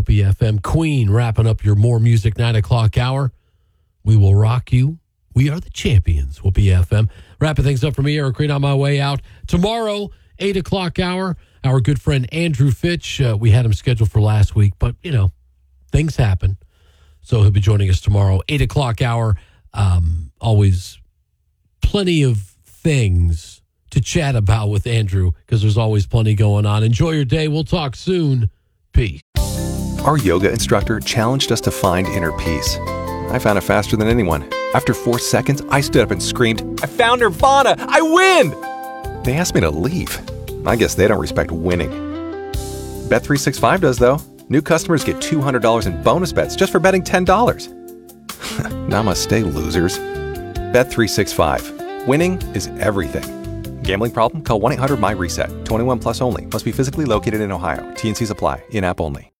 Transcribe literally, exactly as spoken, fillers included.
Whoopee F M. Queen wrapping up your More Music nine o'clock hour. We will rock you. We are the champions, Whoopee F M. Wrapping things up for me, Eric Green, on my way out. Tomorrow, eight o'clock hour, our good friend Andrew Fitch. Uh, we had him scheduled for last week, but, you know, things happen. So he'll be joining us tomorrow, eight o'clock hour. Um, always plenty of things to chat about with Andrew because there's always plenty going on. Enjoy your day. We'll talk soon. Peace. Our yoga instructor challenged us to find inner peace. I found it faster than anyone. After four seconds, I stood up and screamed, "I found Nirvana! I win!" They asked me to leave. I guess they don't respect winning. Bet three sixty-five does, though. New customers get two hundred dollars in bonus bets just for betting ten dollars. Namaste, losers. Bet three sixty-five. Winning is everything. Gambling problem? Call one eight hundred M Y RESET. twenty-one plus only. Must be physically located in Ohio. T N Cs apply. In-app only.